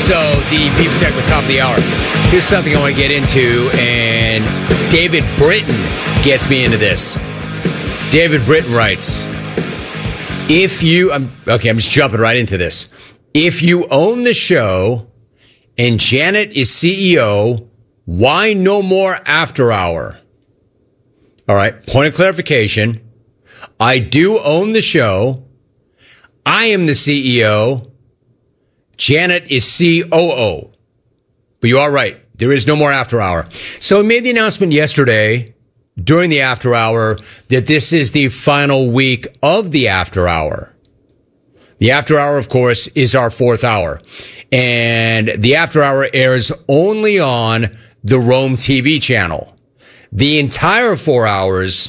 So the beef segment, top of the hour. Here's something I want to get into, and David Britton gets me into this. David Britton writes, I'm just jumping right into this. If you own the show and Janet is CEO, why no more after hour? All right, point of clarification. I do own the show. I am the CEO. Janet is COO. But you are right. There is no more after hour. So we made the announcement yesterday during the after hour that this is the final week of the after hour. The after hour, of course, is our fourth hour. And the after hour airs only on the Rome TV channel. The entire 4 hours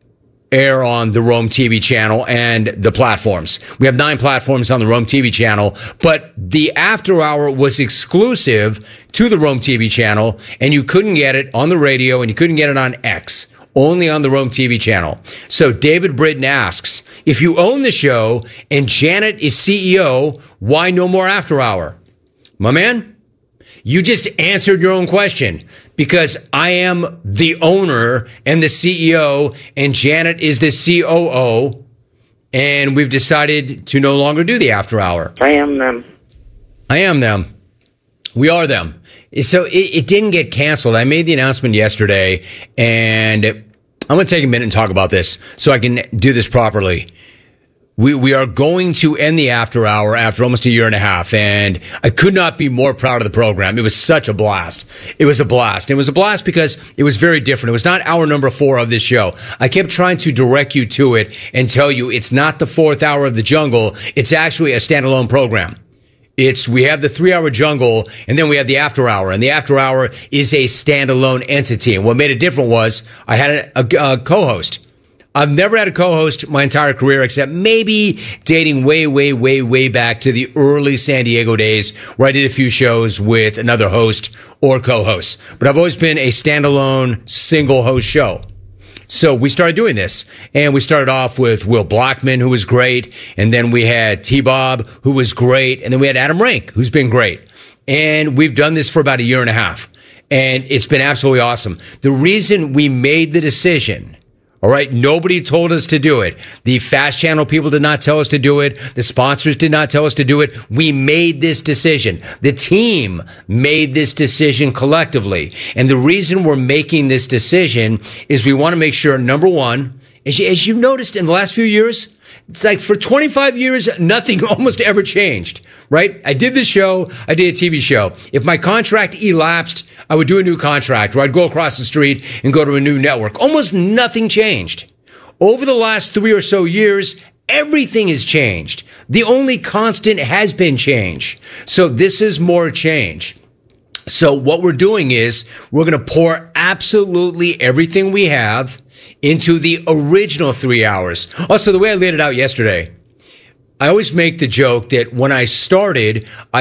air on the Rome TV channel and the platforms. We have 9 platforms on the Rome TV channel, but the after hour was exclusive to the Rome TV channel, and you couldn't get it on the radio and you couldn't get it on X, only on the Rome TV channel. So David Britton asks, if you own the show and Janet is CEO, why no more after hour? My man, you just answered your own question, because I am the owner and the CEO and Janet is the COO, and we've decided to no longer do the after hour. I am them. I am them. We are them. So it didn't get canceled. I made the announcement yesterday, and I'm going to take a minute and talk about this so I can do this properly. We are going to end the after hour after almost a year and a half, and I could not be more proud of the program. It was such a blast. It was a blast. It was a blast because it was very different. It was not hour number 4 of this show. I kept trying to direct you to it and tell you it's not the 4th hour of the jungle. It's actually a standalone program. We have the 3-hour jungle, and then we have the after hour, and the after hour is a standalone entity. And what made it different was I had a co-host. I've never had a co-host my entire career, except maybe dating way back to the early San Diego days where I did a few shows with another host or co-host. But I've always been a standalone single host show. So we started doing this, and we started off with Will Blackman, who was great. And then we had T-Bob, who was great. And then we had Adam Rank, who's been great. And we've done this for about a year and a half, and it's been absolutely awesome. The reason we made the decision, all right, nobody told us to do it. The Fast Channel people did not tell us to do it. The sponsors did not tell us to do it. We made this decision. The team made this decision collectively. And the reason we're making this decision is we want to make sure, number one, as you've noticed in the last few years, it's like for 25 years, nothing almost ever changed, right? I did this show. I did a TV show. If my contract elapsed, I would do a new contract, or I'd go across the street and go to a new network. Almost nothing changed. Over the last 3 or so years, everything has changed. The only constant has been change. So this is more change. So what we're doing is we're going to pour absolutely everything we have into the original 3 hours. Also, the way I laid it out yesterday, I always make the joke that when I started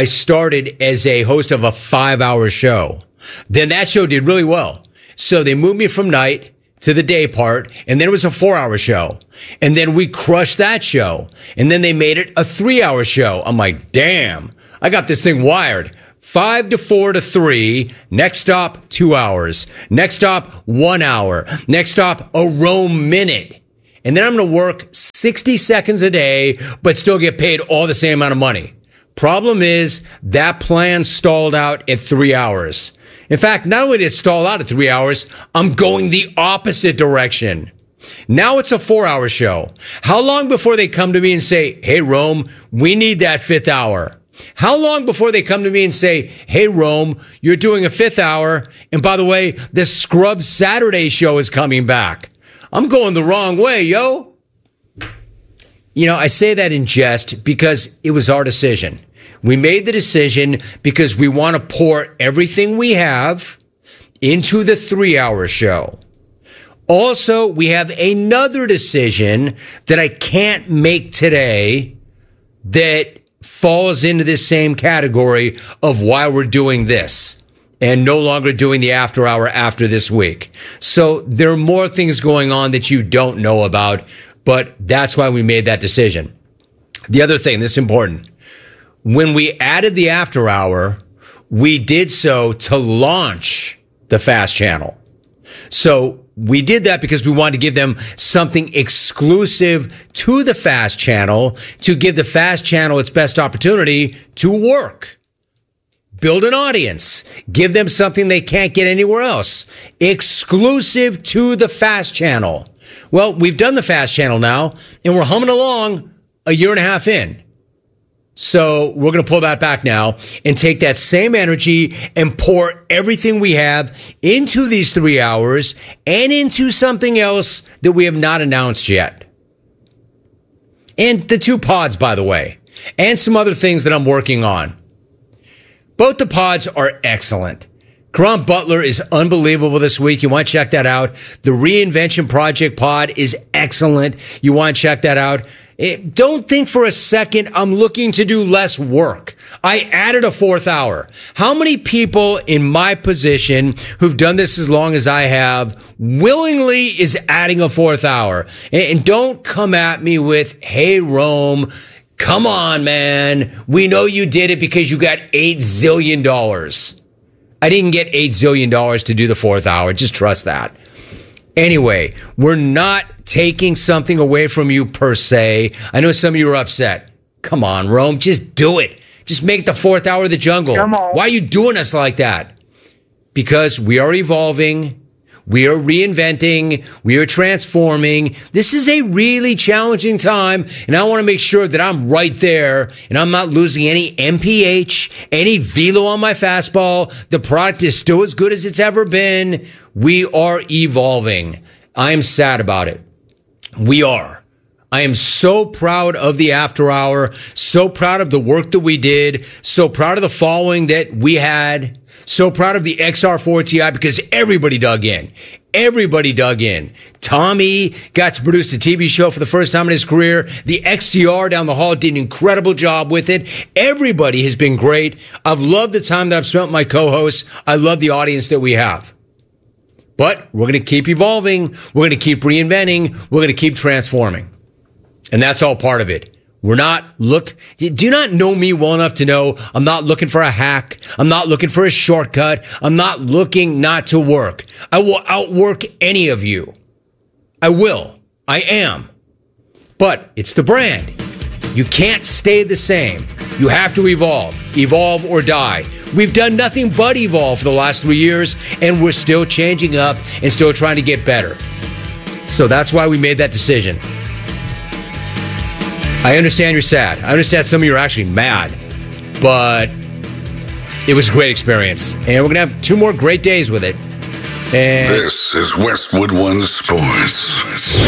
as a host of a 5-hour show. Then that show did really well. So they moved me from night to the day part, and then it was a 4-hour show. And then we crushed that show. And then they made it a 3-hour show. I'm like, damn, I got this thing wired. 5 to 4 to 3. Next stop, 2 hours. Next stop, 1 hour. Next stop, a Rome minute. And then I'm going to work 60 seconds a day, but still get paid all the same amount of money. Problem is, that plan stalled out at 3 hours. In fact, not only did it stall out at 3 hours, I'm going the opposite direction. Now it's a 4-hour show. How long before they come to me and say, hey, Rome, we need that 5th hour? How long before they come to me and say, hey, Rome, you're doing a 5th hour, and by the way, the Scrubs Saturday show is coming back? I'm going the wrong way, yo. You know, I say that in jest because it was our decision. We made the decision because we want to pour everything we have into the 3-hour show. Also, we have another decision that I can't make today that falls into this same category of why we're doing this and no longer doing the after hour after this week. So there are more things going on that you don't know about, but that's why we made that decision. The other thing that's important, when we added the after hour, we did so to launch the fast channel. So we did that because we wanted to give them something exclusive to the fast channel, to give the fast channel its best opportunity to work. Build an audience. Give them something they can't get anywhere else. Exclusive to the fast channel. Well, we've done the fast channel now, and we're humming along a year and a half in. So we're going to pull that back now and take that same energy and pour everything we have into these 3 hours and into something else that we have not announced yet. And the 2 pods, by the way, and some other things that I'm working on. Both the pods are excellent. Karan Butler is unbelievable this week. You want to check that out. The Reinvention Project pod is excellent. You want to check that out. Don't think for a second I'm looking to do less work. I added a 4th hour. How many people in my position who've done this as long as I have willingly is adding a 4th hour? And don't come at me with, hey, Rome, come on, man. We know you did it because you got $8 zillion. I didn't get $8 zillion to do the 4th hour. Just trust that. Anyway, we're not taking something away from you per se. I know some of you are upset. Come on, Rome, just do it. Just make the 4th hour of the jungle. Why are you doing us like that? Because we are evolving. We are reinventing. We are transforming. This is a really challenging time, and I want to make sure that I'm right there, and I'm not losing any MPH, any velo on my fastball. The product is still as good as it's ever been. We are evolving. I am sad about it. We are. I am so proud of the after hour, so proud of the work that we did, so proud of the following that we had, so proud of the XR4 Ti because everybody dug in. Everybody dug in. Tommy got to produce a TV show for the first time in his career. The XTR down the hall did an incredible job with it. Everybody has been great. I've loved the time that I've spent with my co-hosts. I love the audience that we have. But we're going to keep evolving. We're going to keep reinventing. We're going to keep transforming. And that's all part of it. Do you not know me well enough to know I'm not looking for a hack. I'm not looking for a shortcut. I'm not looking not to work. I will outwork any of you. I will. I am. But it's the brand. You can't stay the same. You have to evolve. Evolve or die. We've done nothing but evolve for the last 3 years, and we're still changing up and still trying to get better. So that's why we made that decision. I understand you're sad. I understand some of you are actually mad, but it was a great experience. And we're going to have 2 more great days with it. And this is Westwood One Sports.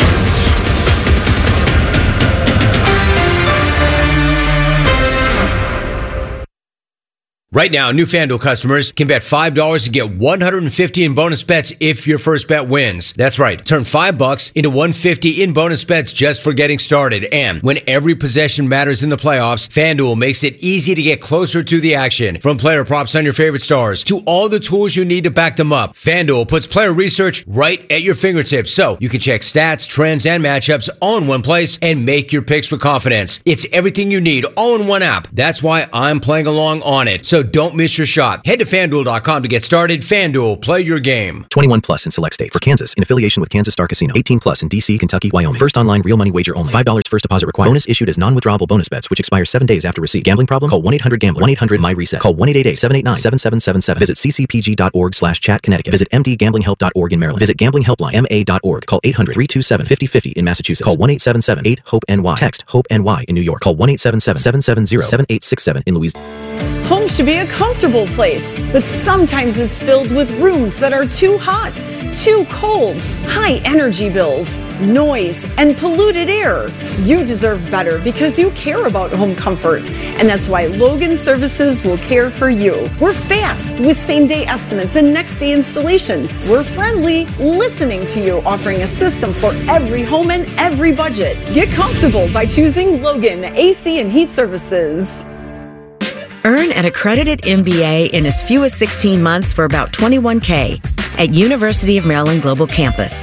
right now, new FanDuel customers can bet $5 to get $150 in bonus bets if your first bet wins. That's right. Turn $5 into $150 in bonus bets just for getting started. And when every possession matters in the playoffs, FanDuel makes it easy to get closer to the action. From player props on your favorite stars to all the tools you need to back them up, FanDuel puts player research right at your fingertips, so you can check stats, trends, and matchups all in one place and make your picks with confidence. It's everything you need all in one app. That's why I'm playing along on it. So don't miss your shot. Head to FanDuel.com to get started. FanDuel, play your game. 21 plus in select states. For Kansas, in affiliation with Kansas Star Casino. 18 plus in D.C., Kentucky, Wyoming. First online real money wager only. $5 first deposit required. Bonus issued as non-withdrawable bonus bets, which expire 7 days after receipt. Gambling problem? Call 1-800-GAMBLER. 1-800-MY-RESET. Call 1-888-789-7777. Visit ccpg.org/chat Connecticut. Visit mdgamblinghelp.org in Maryland. Visit gamblinghelpline.ma.org. Call 800-327-5050 in Massachusetts. Call 1-877-8-HOPE-NY. Text HOPE-NY in New York. Call 1-877-770-7867 in Louisiana. Home should be a comfortable place, but sometimes it's filled with rooms that are too hot, too cold, high energy bills, noise, and polluted air. You deserve better because you care about home comfort, and that's why Logan Services will care for you. We're fast with same-day estimates and next-day installation. We're friendly, listening to you, offering a system for every home and every budget. Get comfortable by choosing Logan AC and Heat Services. Earn an accredited MBA in as few as 16 months for about $21K at University of Maryland Global Campus.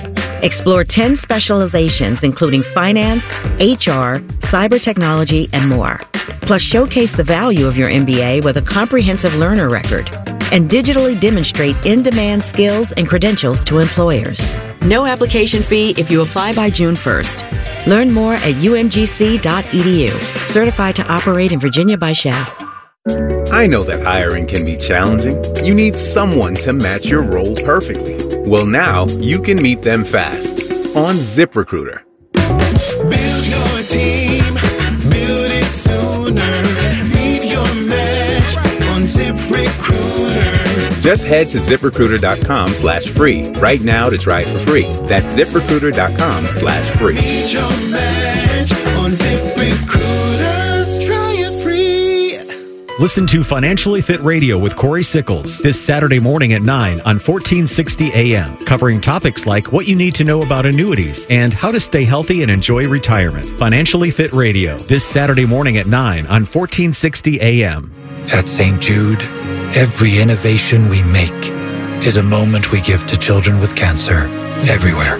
Explore 10 specializations, including finance, HR, cyber technology, and more. Plus, showcase the value of your MBA with a comprehensive learner record and digitally demonstrate in-demand skills and credentials to employers. No application fee if you apply by June 1st. Learn more at umgc.edu. Certified to operate in Virginia by Shell. I know that hiring can be challenging. You need someone to match your role perfectly. Well, now you can meet them fast on ZipRecruiter. Build your team, build it sooner. Meet your match on ZipRecruiter. Just head to ZipRecruiter.com/free right now to try it for free. That's ZipRecruiter.com/free. Meet your match on ZipRecruiter. Try it free. Listen to Financially Fit Radio with Corey Sickles this Saturday morning at 9 on 1460 AM, covering topics like what you need to know about annuities and how to stay healthy and enjoy retirement. Financially Fit Radio this Saturday morning at 9 on 1460 AM. At St. Jude, every innovation we make is a moment we give to children with cancer everywhere.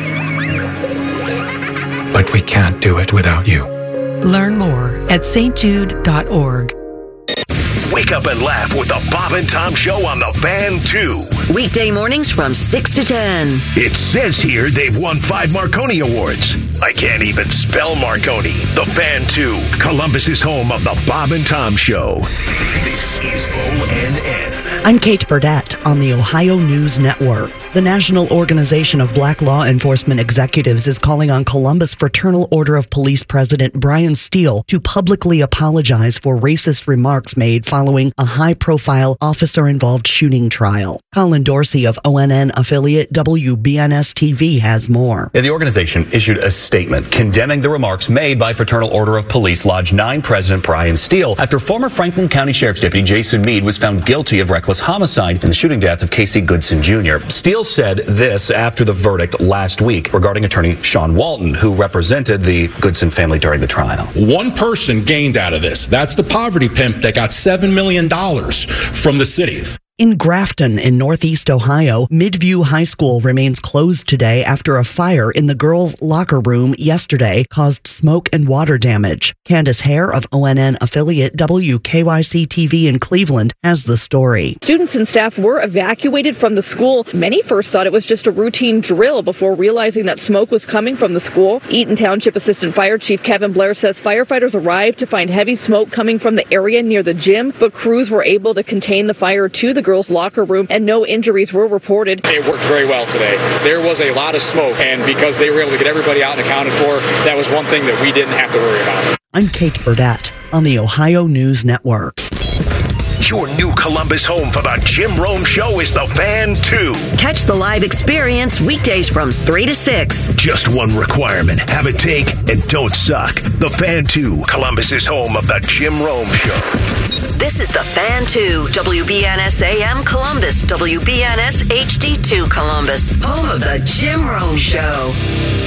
But we can't do it without you. Learn more at stjude.org. Wake up and laugh with the Bob and Tom Show on the Fan 2. Weekday mornings from 6 to 10. It says here they've won 5 Marconi Awards. I can't even spell Marconi. The Fan 2, Columbus's home of the Bob and Tom Show. This is ONN. I'm Kate Burdett on the Ohio News Network. The National Organization of Black Law Enforcement Executives is calling on Columbus Fraternal Order of Police President Brian Steele to publicly apologize for racist remarks made following a high-profile officer-involved shooting trial. Colin Dorsey of ONN affiliate WBNS-TV has more. The organization issued a statement condemning the remarks made by Fraternal Order of Police Lodge 9 President Brian Steele after former Franklin County Sheriff's Deputy Jason Mead was found guilty of reckless homicide in the shooting death of Casey Goodson Jr. Steele said this after the verdict last week regarding attorney Sean Walton, who represented the Goodson family during the trial. One person gained out of this. That's the poverty pimp that got $7 million from the city. In Grafton, in Northeast Ohio, Midview High School remains closed today after a fire in the girls' locker room yesterday caused smoke and water damage. Candace Hare of ONN affiliate WKYC-TV in Cleveland has the story. Students and staff were evacuated from the school. Many first thought it was just a routine drill before realizing that smoke was coming from the school. Eaton Township Assistant Fire Chief Kevin Blair says firefighters arrived to find heavy smoke coming from the area near the gym, but crews were able to contain the fire to the girls' locker room and no injuries were reported. It worked very well today. There was a lot of smoke, and because they were able to get everybody out and accounted for, that was one thing that we didn't have to worry about. I'm Kate Burdett on the Ohio News Network. Your new Columbus home for the Jim Rome Show is the Fan 2. Catch the live experience weekdays from 3 to 6. Just one requirement. Have a take and don't suck. The Fan 2, Columbus's home of the Jim Rome Show. This is the Fan 2, WBNS AM Columbus, WBNS HD2 Columbus, home of the Jim Rome Show.